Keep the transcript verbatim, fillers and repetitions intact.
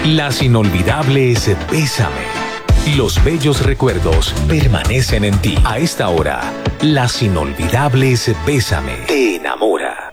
Las inolvidables Bésame. Los bellos recuerdos permanecen en ti. A esta hora, Las inolvidables Bésame te enamora.